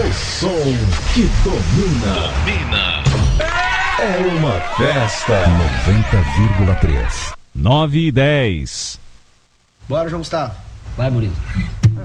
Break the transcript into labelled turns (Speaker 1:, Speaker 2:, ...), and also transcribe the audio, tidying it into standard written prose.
Speaker 1: O som que domina. É uma festa.
Speaker 2: 90,3.
Speaker 3: 9 e 10.
Speaker 4: Bora, João Gustavo.
Speaker 5: Vai, Murilo.